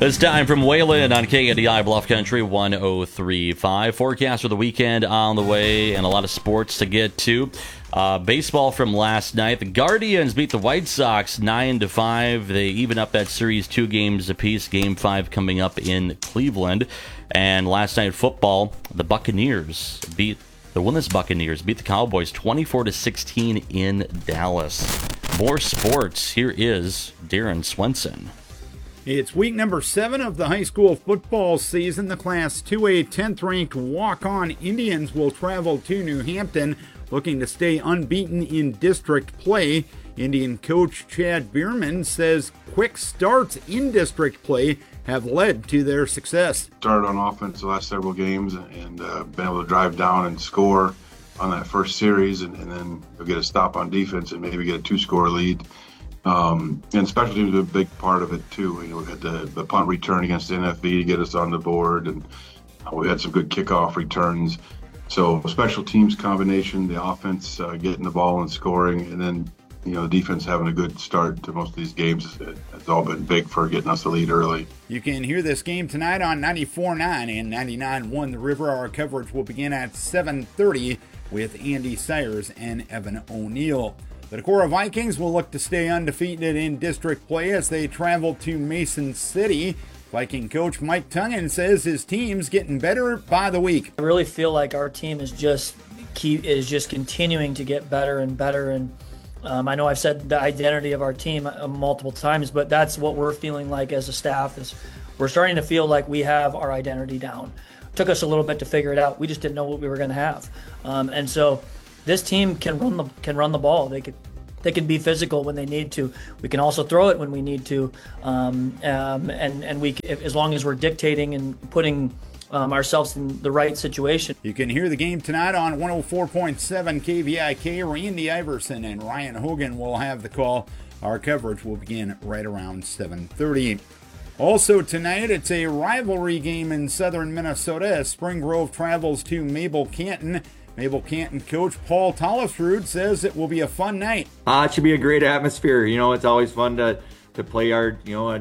It's time from Wayland on KNDI Bluff Country 103.5. Forecast for the weekend on the way and a lot of sports to get to. Baseball from last night. The Guardians beat the White Sox 9-5. They even up that series 2 games apiece. Game 5 coming up in Cleveland. And last night football, the winless Buccaneers beat the Cowboys 24-16 in Dallas. More sports. Here is Darren Swenson. It's week number 7 of the high school football season. The Class 2A 10th-ranked walk-on Indians will travel to New Hampton, looking to stay unbeaten in district play. Indian coach Chad Bierman says quick starts in district play have led to their success. Started on offense the last several games and been able to drive down and score on that first series, and then you'll get a stop on defense and maybe get a 2-score lead. And special teams are a big part of it too. You know, we had the punt return against NFB to get us on the board, and we had some good kickoff returns. So special teams combination, the offense getting the ball and scoring, and then the defense having a good start to most of these games. It's all been big for getting us the lead early. You can hear this game tonight on 94.9 and 99.1 The River. Our coverage will begin at 7:30 with Andy Sayers and Evan O'Neill. The Decorah Vikings will look to stay undefeated in district play as they travel to Mason City. Viking coach Mike Tungan says his team's getting better by the week. I really feel like our team is just continuing to get better and better. And I know I've said the identity of our team multiple times, but that's what we're feeling like as a staff. Is we're starting to feel like we have our identity down. It took us a little bit to figure it out. We just didn't know what we were going to have, and so. This team can run the ball. They can be physical when they need to. We can also throw it when we need to, and we as long as we're dictating and putting ourselves in the right situation. You can hear the game tonight on 104.7 KVIK. Randy Iverson and Ryan Hogan will have the call. Our coverage will begin right around 7:30. Also tonight, it's a rivalry game in southern Minnesota as Spring Grove travels to Mabel Canton. Mabel Canton coach Paul Tollisrud says it will be a fun night. It should be a great atmosphere. It's always fun to play our,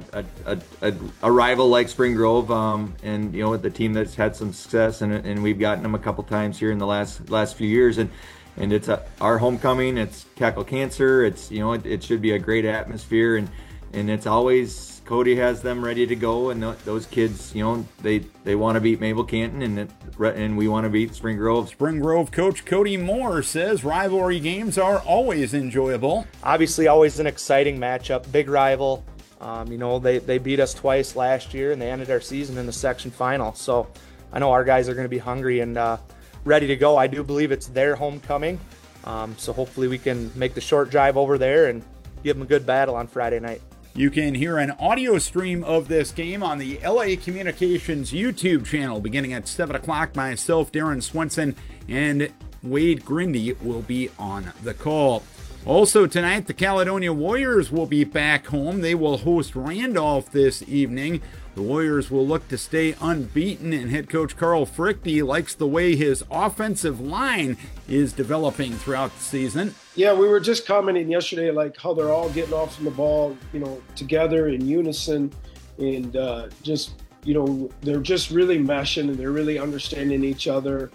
a rival like Spring Grove, and with the team that's had some success, and we've gotten them a couple times here in the last few years, and it's our homecoming. It's Tackle Cancer. It's it should be a great atmosphere, and it's always. Cody has them ready to go, and those kids, they want to beat Mabel Canton, and we want to beat Spring Grove. Spring Grove coach Cody Moore says rivalry games are always enjoyable. Obviously, always an exciting matchup, big rival. They beat us twice last year, and they ended our season in the section final. So I know our guys are going to be hungry and ready to go. I do believe it's their homecoming, so hopefully we can make the short drive over there and give them a good battle on Friday night. You can hear an audio stream of this game on the LA Communications YouTube channel beginning at 7 o'clock. Myself, Darren Swenson, and Wade Grindy will be on the call. Also tonight, the Caledonia Warriors will be back home. They will host Randolph this evening. The Warriors will look to stay unbeaten, and head coach Carl Frickty likes the way his offensive line is developing throughout the season. Yeah, we were just commenting yesterday, like how they're all getting off from the ball, together in unison, and they're just really meshing and they're really understanding each other.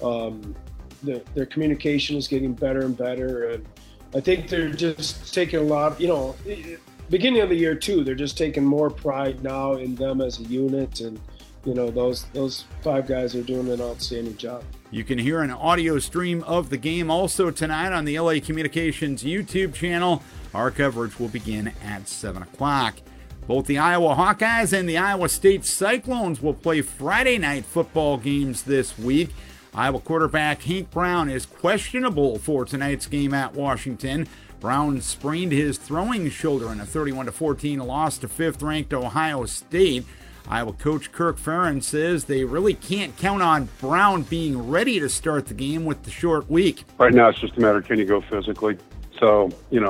Their communication is getting better and better, and I think they're just taking a lot, beginning of the year too, they're just taking more pride now in them as a unit, and those 5 guys are doing an outstanding job. You can hear an audio stream of the game also tonight on the LA Communications YouTube channel. Our coverage will begin at 7 o'clock. Both the Iowa Hawkeyes and the Iowa State Cyclones will play Friday night football games this week. Iowa quarterback Hank Brown is questionable for tonight's game at Washington. Brown sprained his throwing shoulder in a 31-14 loss to 5th-ranked Ohio State. Iowa coach Kirk Ferentz says they really can't count on Brown being ready to start the game with the short week. Right now it's just a matter of can you go physically. So,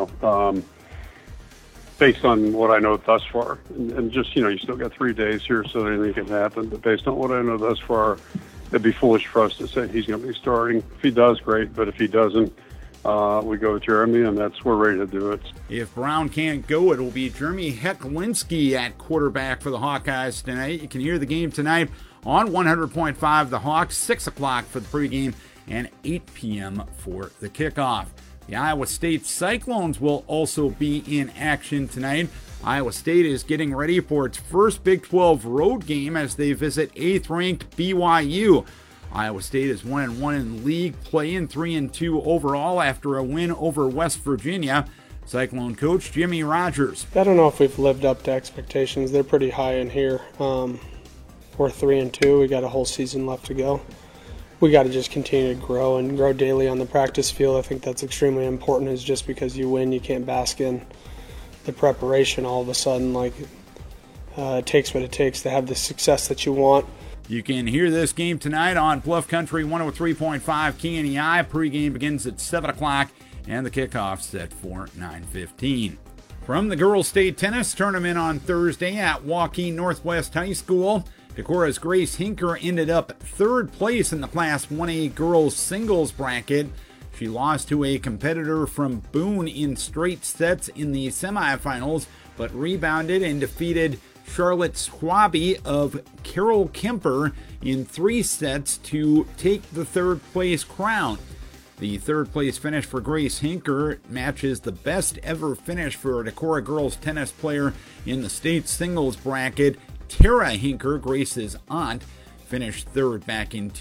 based on what I know thus far, and just, you still got 3 days here, so anything can happen. But based on what I know thus far, it'd be foolish for us to say he's going to be starting. If he does, great. But if he doesn't, we go with Jeremy, and we're ready to do it. If Brown can't go, it will be Jeremy Hecklinski at quarterback for the Hawkeyes tonight. You can hear the game tonight on 100.5 The Hawks, 6 o'clock for the pregame and 8 p.m. for the kickoff. The Iowa State Cyclones will also be in action tonight. Iowa State is getting ready for its first Big 12 road game as they visit 8th-ranked BYU. Iowa State is 1-1 in league play and 3-2 overall after a win over West Virginia. Cyclone coach Jimmy Rogers. I don't know if we've lived up to expectations. They're pretty high in here. We're 3-2. We got a whole season left to go. We got to just continue to grow and grow daily on the practice field. I think that's extremely important. Is just because you win, you can't bask in the preparation all of a sudden. It takes what it takes to have the success that you want. You can hear this game tonight on Bluff Country 103.5 KNEI. Pregame begins at 7 o'clock and the kickoff's set for 9:15. From the Girls State Tennis Tournament on Thursday at Waukee Northwest High School, Decorah's Grace Hinker ended up third place in the Class 1A girls singles bracket. She lost to a competitor from Boone in straight sets in the semifinals, but rebounded and defeated Charlotte Swaby of Carroll Kemper in 3 sets to take the third place crown. The third place finish for Grace Hinker matches the best ever finish for a Decorah girls tennis player in the state singles bracket. Tara Hinker, Grace's aunt, finished third back in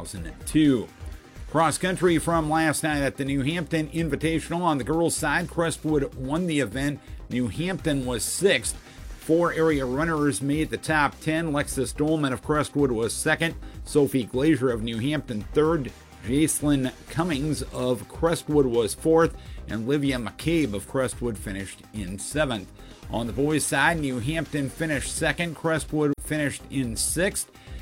2002. Cross country from last night at the New Hampton Invitational. On the girls' side, Crestwood won the event. New Hampton was 6th. 4 area runners made the top 10. Lexus Dolman of Crestwood was 2nd. Sophie Glazier of New Hampton 3rd. Jacelyn Cummings of Crestwood was 4th. And Livia McCabe of Crestwood finished in 7th. On the boys' side, New Hampton finished 2nd. Crestwood finished in 6th.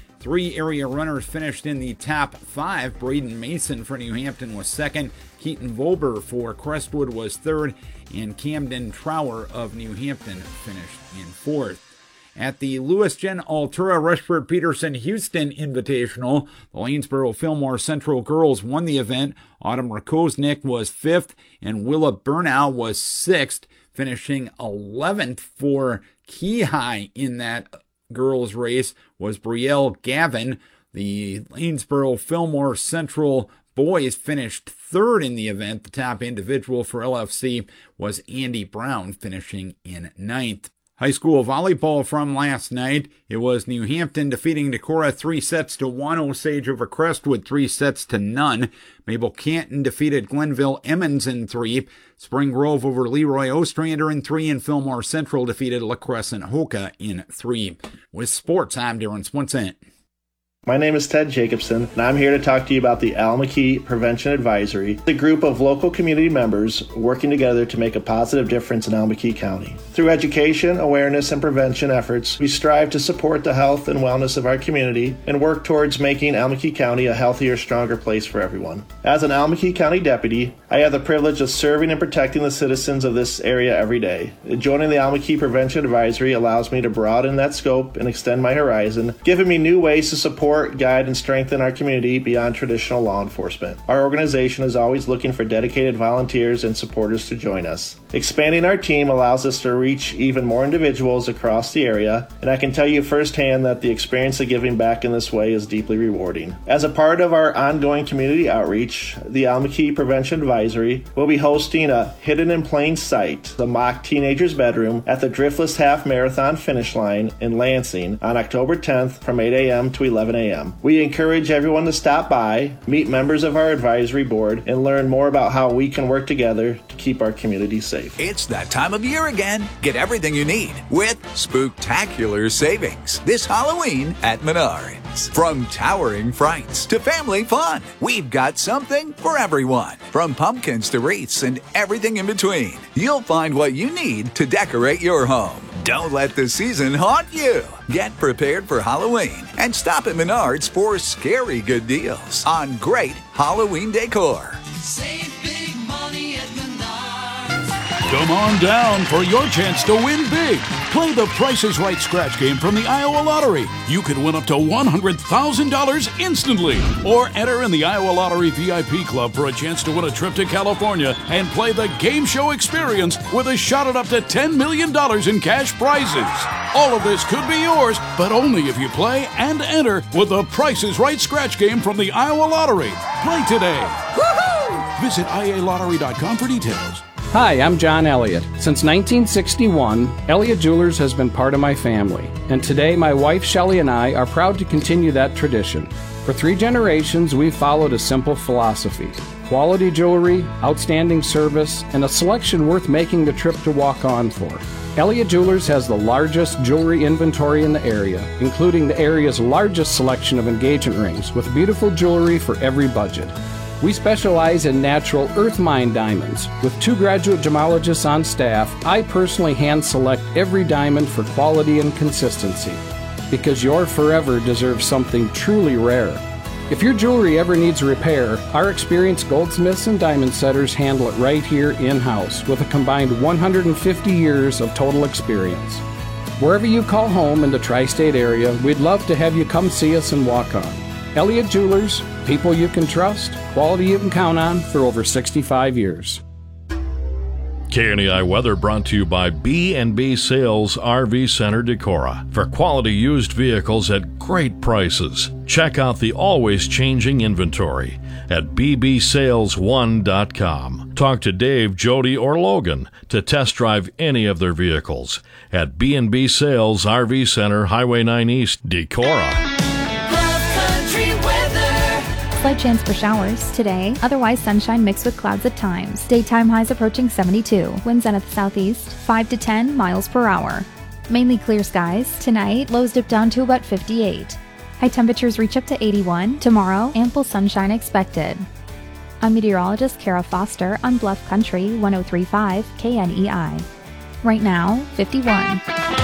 3 area runners finished in the top 5. Braden Mason for New Hampton was 2nd. Keaton Volber for Crestwood was 3rd. And Camden Trower of New Hampton finished in 4th. At the Lewis Gen Altura Rushford Peterson Houston Invitational, the Lanesboro Fillmore Central girls won the event. Autumn Rakosnik was 5th, and Willa Burnau was 6th, finishing 11th for Key High in that girls race was Brielle Gavin. The Lanesboro Fillmore Central boys finished 3rd in the event. The top individual for LFC was Andy Brown, finishing in 9th. High school volleyball from last night. It was New Hampton defeating Decorah 3-1. Osage over Crestwood 3-0. Mabel Canton defeated Glenville Emmons in 3. Spring Grove over Leroy Ostrander in 3. And Fillmore Central defeated La Crescent Hoka in 3. With sports, I'm Darren Swinson. My name is Ted Jacobson, and I'm here to talk to you about the Al McKee Prevention Advisory, the group of local community members working together to make a positive difference in Al McKee County. Through education, awareness, and prevention efforts, we strive to support the health and wellness of our community and work towards making Al McKee County a healthier, stronger place for everyone. As an Al McKee County deputy, I have the privilege of serving and protecting the citizens of this area every day. Joining the Al McKee Prevention Advisory allows me to broaden that scope and extend my horizon, giving me new ways to support, guide, and strengthen our community beyond traditional law enforcement. Our organization is always looking for dedicated volunteers and supporters to join us. Expanding our team allows us to reach even more individuals across the area, and I can tell you firsthand that the experience of giving back in this way is deeply rewarding. As a part of our ongoing community outreach, the Al McKee Prevention Advisory will be hosting a Hidden in Plain Sight, the mock teenager's bedroom, at the Driftless Half Marathon finish line in Lansing on October 10th from 8 a.m. to 11 a.m. We encourage everyone to stop by, meet members of our advisory board, and learn more about how we can work together to keep our community safe. It's that time of year again. Get everything you need with Spooktacular Savings this Halloween at Menards. From towering frights to family fun, we've got something for everyone. From pumpkins to wreaths and everything in between, you'll find what you need to decorate your home. Don't let the season haunt you. Get prepared for Halloween and stop at Menards for scary good deals on great Halloween decor. Save big money at Menards. Come on down for your chance to win big. Play the Price is Right scratch game from the Iowa Lottery. You could win up to $100,000 instantly. Or enter in the Iowa Lottery VIP Club for a chance to win a trip to California and play the game show experience with a shot at up to $10 million in cash prizes. All of this could be yours, but only if you play and enter with the Price is Right scratch game from the Iowa Lottery. Play today. Woohoo! Visit ialottery.com for details. Hi, I'm John Elliott. Since 1961, Elliott Jewelers has been part of my family, and today my wife Shelley and I are proud to continue that tradition. For 3 generations, we've followed a simple philosophy: quality jewelry, outstanding service, and a selection worth making the trip to walk on for. Elliott Jewelers has the largest jewelry inventory in the area, including the area's largest selection of engagement rings, with beautiful jewelry for every budget. We specialize in natural earth mine diamonds. With 2 graduate gemologists on staff, I personally hand select every diamond for quality and consistency, because your forever deserves something truly rare. If your jewelry ever needs repair, our experienced goldsmiths and diamond setters handle it right here in-house with a combined 150 years of total experience. Wherever you call home in the tri-state area, we'd love to have you come see us and walk on. Elliott Jewelers, people you can trust, quality you can count on for over 65 years. KNEI weather brought to you by B&B Sales RV Center Decorah. For quality used vehicles at great prices, check out the always changing inventory at bbsales1.com. Talk to Dave, Jody, or Logan to test drive any of their vehicles at B&B Sales RV Center, Highway 9 East, Decorah. Slight chance for showers today, otherwise sunshine mixed with clouds at times. Daytime highs approaching 72. Winds out of the southeast, 5 to 10 miles per hour. Mainly clear skies. Tonight, lows dip down to about 58. High temperatures reach up to 81. Tomorrow, ample sunshine expected. I'm meteorologist Kara Foster on Bluff Country 103.5 KNEI. Right now, 51.